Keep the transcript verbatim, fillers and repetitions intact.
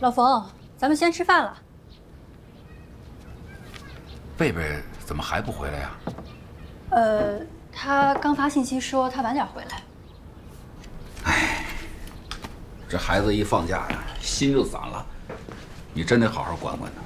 老冯，咱们先吃饭了。 贝贝怎么还不回来呀？ 呃，他刚发信息说他晚点回来。 哎，这孩子一放假呀，心就散了，你真得好好管管他。